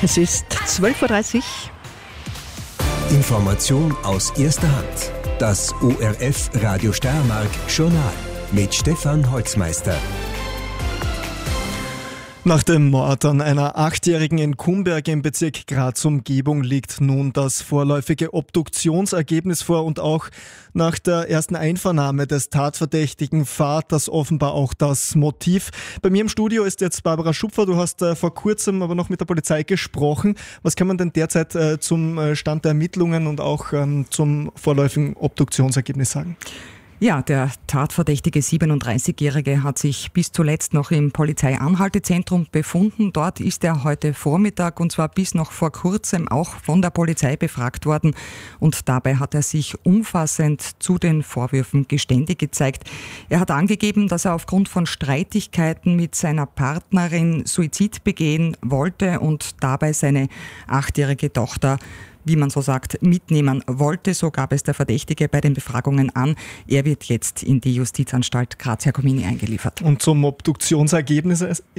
Es ist 12:30 Uhr. Information aus erster Hand. Das ORF Radio Steiermark Journal mit Stefan Holzmeister. Nach dem Mord an einer 8-Jährigen in Kumberg im Bezirk Graz-Umgebung liegt nun das vorläufige Obduktionsergebnis vor und auch nach der ersten Einvernahme des tatverdächtigen Vaters offenbar auch das Motiv. Bei mir im Studio ist jetzt Barbara Schupfer. Du hast vor kurzem aber noch mit der Polizei gesprochen. Was kann man denn derzeit zum Stand der Ermittlungen und auch zum vorläufigen Obduktionsergebnis sagen? Ja, der tatverdächtige 37-Jährige hat sich bis zuletzt noch im Polizeianhaltezentrum befunden. Dort ist er heute Vormittag und zwar bis noch vor kurzem auch von der Polizei befragt worden. Und dabei hat er sich umfassend zu den Vorwürfen geständig gezeigt. Er hat angegeben, dass er aufgrund von Streitigkeiten mit seiner Partnerin Suizid begehen wollte und dabei seine 8-jährige Tochter, wie man so sagt, mitnehmen wollte. So gab es der Verdächtige bei den Befragungen an. Er wird jetzt in die Justizanstalt Graz-Herkomini eingeliefert. Und zum Obduktionsergebnis,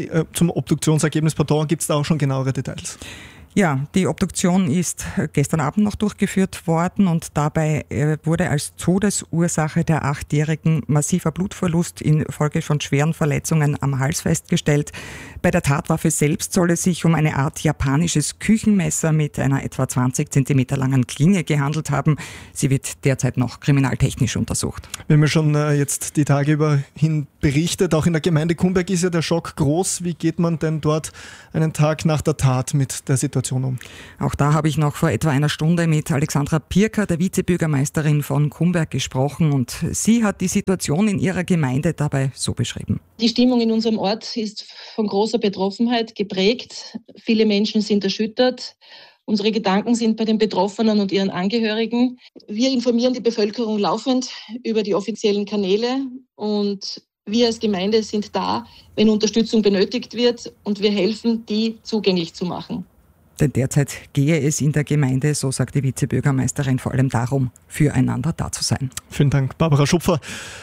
gibt es da auch schon genauere Details? Ja, die Obduktion ist gestern Abend noch durchgeführt worden und dabei wurde als Todesursache der 8-Jährigen massiver Blutverlust infolge von schweren Verletzungen am Hals festgestellt. Bei der Tatwaffe selbst soll es sich um eine Art japanisches Küchenmesser mit einer etwa 20 cm langen Klinge gehandelt haben. Sie wird derzeit noch kriminaltechnisch untersucht. Wir haben ja schon jetzt die Tage über hin berichtet, auch in der Gemeinde Kumberg ist ja der Schock groß. Wie geht man denn dort einen Tag nach der Tat mit der Situation um? Auch da habe ich noch vor etwa einer Stunde mit Alexandra Pirker, der Vizebürgermeisterin von Kumberg, gesprochen und sie hat die Situation in ihrer Gemeinde dabei so beschrieben. Die Stimmung in unserem Ort ist von großer Betroffenheit geprägt. Viele Menschen sind erschüttert. Unsere Gedanken sind bei den Betroffenen und ihren Angehörigen. Wir informieren die Bevölkerung laufend über die offiziellen Kanäle und wir als Gemeinde sind da, wenn Unterstützung benötigt wird und wir helfen, die zugänglich zu machen. Denn derzeit gehe es in der Gemeinde, so sagt die Vizebürgermeisterin, vor allem darum, füreinander da zu sein. Vielen Dank, Barbara Schupfer.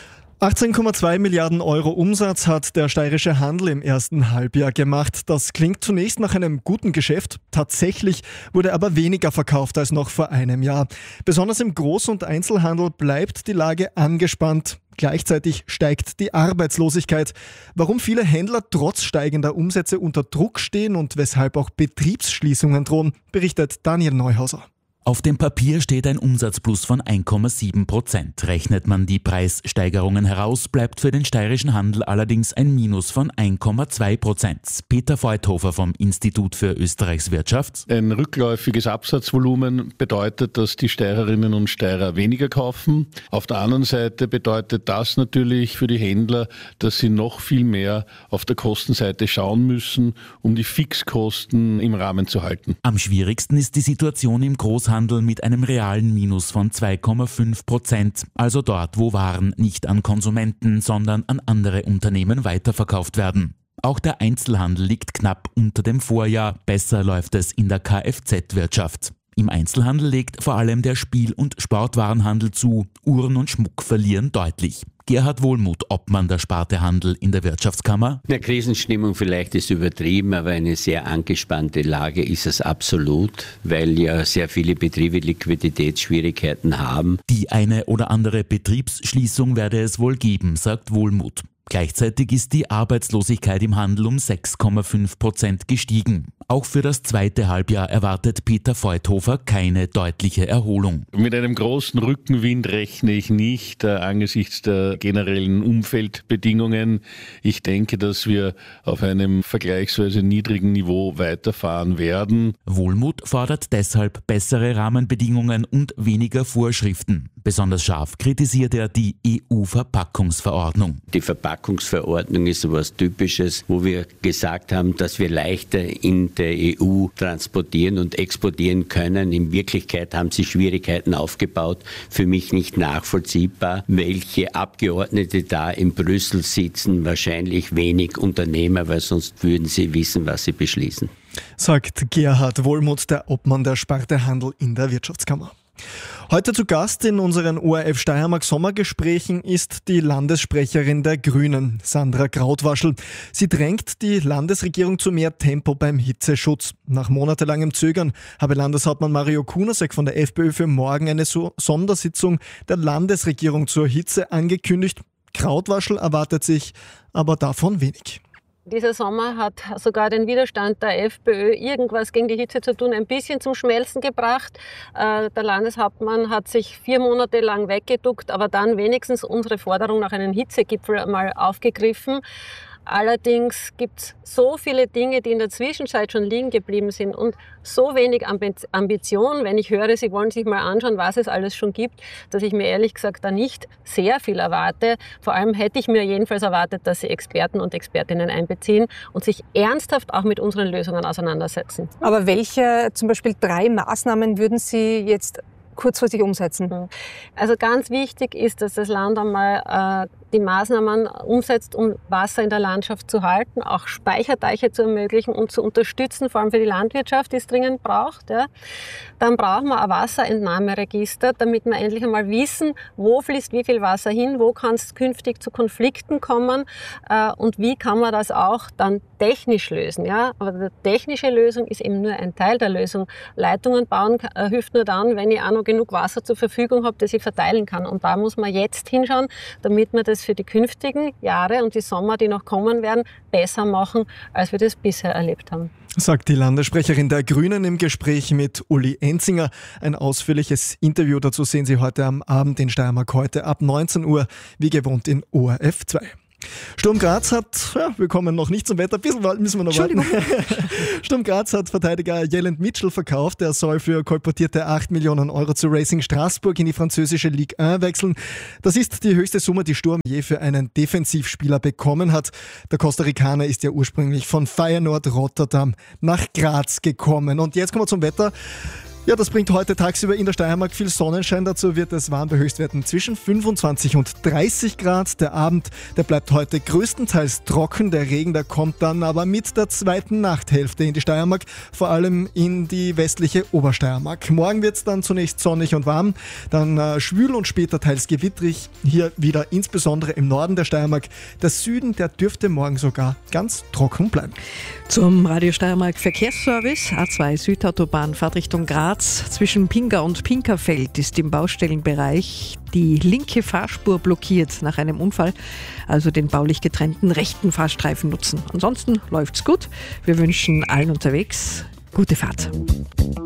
18,2 Milliarden Euro Umsatz hat der steirische Handel im ersten Halbjahr gemacht. Das klingt zunächst nach einem guten Geschäft. Tatsächlich wurde aber weniger verkauft als noch vor einem Jahr. Besonders im Groß- und Einzelhandel bleibt die Lage angespannt. Gleichzeitig steigt die Arbeitslosigkeit. Warum viele Händler trotz steigender Umsätze unter Druck stehen und weshalb auch Betriebsschließungen drohen, berichtet Daniel Neuhauser. Auf dem Papier steht ein Umsatzplus von 1,7%. Rechnet man die Preissteigerungen heraus, bleibt für den steirischen Handel allerdings ein Minus von 1,2%. Peter Feuthofer vom Institut für Österreichs Wirtschaft. Ein rückläufiges Absatzvolumen bedeutet, dass die Steirerinnen und Steirer weniger kaufen. Auf der anderen Seite bedeutet das natürlich für die Händler, dass sie noch viel mehr auf der Kostenseite schauen müssen, um die Fixkosten im Rahmen zu halten. Am schwierigsten ist die Situation im Großhandel mit einem realen Minus von 2,5%, also dort, wo Waren nicht an Konsumenten, sondern an andere Unternehmen weiterverkauft werden. Auch der Einzelhandel liegt knapp unter dem Vorjahr. Besser läuft es in der Kfz-Wirtschaft. Im Einzelhandel legt vor allem der Spiel- und Sportwarenhandel zu. Uhren und Schmuck verlieren deutlich. Gerhard Wohlmuth, Obmann der Sparte Handel in der Wirtschaftskammer. Eine Krisenstimmung vielleicht ist übertrieben, aber eine sehr angespannte Lage ist es absolut, weil ja sehr viele Betriebe Liquiditätsschwierigkeiten haben. Die eine oder andere Betriebsschließung werde es wohl geben, sagt Wohlmuth. Gleichzeitig ist die Arbeitslosigkeit im Handel um 6,5% gestiegen. Auch für das zweite Halbjahr erwartet Peter Feuthofer keine deutliche Erholung. Mit einem großen Rückenwind rechne ich nicht angesichts der generellen Umfeldbedingungen. Ich denke, dass wir auf einem vergleichsweise niedrigen Niveau weiterfahren werden. Wohlmuth fordert deshalb bessere Rahmenbedingungen und weniger Vorschriften. Besonders scharf kritisiert er die EU-Verpackungsverordnung. Die Verpackungsverordnung ist sowas Typisches, wo wir gesagt haben, dass wir leichter in der EU transportieren und exportieren können. In Wirklichkeit haben sich Schwierigkeiten aufgebaut. Für mich nicht nachvollziehbar, welche Abgeordnete da in Brüssel sitzen. Wahrscheinlich wenig Unternehmer, weil sonst würden sie wissen, was sie beschließen. Sagt Gerhard Wohlmuth, der Obmann der Sparte Handel in der Wirtschaftskammer. Heute zu Gast in unseren ORF Steiermark Sommergesprächen ist die Landessprecherin der Grünen, Sandra Krautwaschl. Sie drängt die Landesregierung zu mehr Tempo beim Hitzeschutz. Nach monatelangem Zögern habe Landeshauptmann Mario Kunasek von der FPÖ für morgen eine Sondersitzung der Landesregierung zur Hitze angekündigt. Krautwaschl erwartet sich aber davon wenig. Dieser Sommer hat sogar den Widerstand der FPÖ, irgendwas gegen die Hitze zu tun, ein bisschen zum Schmelzen gebracht. Der Landeshauptmann hat sich 4 Monate lang weggeduckt, aber dann wenigstens unsere Forderung nach einem Hitzegipfel mal aufgegriffen. Allerdings gibt es so viele Dinge, die in der Zwischenzeit schon liegen geblieben sind und so wenig Ambition, wenn ich höre, Sie wollen sich mal anschauen, was es alles schon gibt, dass ich mir ehrlich gesagt da nicht sehr viel erwarte. Vor allem hätte ich mir jedenfalls erwartet, dass Sie Experten und Expertinnen einbeziehen und sich ernsthaft auch mit unseren Lösungen auseinandersetzen. Aber welche, zum Beispiel 3 Maßnahmen würden Sie jetzt kurzfristig umsetzen? Also ganz wichtig ist, dass das Land einmal die Maßnahmen umsetzt, um Wasser in der Landschaft zu halten, auch Speicherteiche zu ermöglichen und zu unterstützen, vor allem für die Landwirtschaft, die es dringend braucht. Ja. Dann brauchen wir ein Wasserentnahmeregister, damit wir endlich einmal wissen, wo fließt wie viel Wasser hin, wo kann es künftig zu Konflikten kommen und wie kann man das auch dann technisch lösen. Ja. Aber die technische Lösung ist eben nur ein Teil der Lösung. Leitungen bauen hilft nur dann, wenn ich auch noch genug Wasser zur Verfügung habe, das ich verteilen kann. Und da muss man jetzt hinschauen, damit wir das für die künftigen Jahre und die Sommer, die noch kommen werden, besser machen, als wir das bisher erlebt haben. Sagt die Landessprecherin der Grünen im Gespräch mit Uli Enzinger. Ein ausführliches Interview dazu sehen Sie heute am Abend in Steiermark heute ab 19 Uhr, wie gewohnt in ORF 2. Sturm Graz hat, wir kommen noch nicht zum Wetter, ein bisschen müssen wir noch warten. Sturm Graz hat Verteidiger Jelend Mitchell verkauft. Er soll für kolportierte 8 Millionen Euro zu Racing Straßburg in die französische Ligue 1 wechseln. Das ist die höchste Summe, die Sturm je für einen Defensivspieler bekommen hat. Der Costa Ricaner ist ja ursprünglich von Feyenoord Rotterdam nach Graz gekommen. Und jetzt kommen wir zum Wetter. Ja, das bringt heute tagsüber in der Steiermark viel Sonnenschein. Dazu wird es warm bei Höchstwerten zwischen 25 und 30 Grad. Der Abend, der bleibt heute größtenteils trocken. Der Regen, der kommt dann aber mit der zweiten Nachthälfte in die Steiermark, vor allem in die westliche Obersteiermark. Morgen wird es dann zunächst sonnig und warm, dann schwül und später teils gewittrig. Hier wieder insbesondere im Norden der Steiermark. Der Süden, der dürfte morgen sogar ganz trocken bleiben. Zum Radio Steiermark Verkehrsservice. A2 Südautobahn Fahrtrichtung Graz. Zwischen Pinga und Pinkerfeld ist im Baustellenbereich die linke Fahrspur blockiert nach einem Unfall. Also den baulich getrennten rechten Fahrstreifen nutzen. Ansonsten läuft's gut. Wir wünschen allen unterwegs gute Fahrt.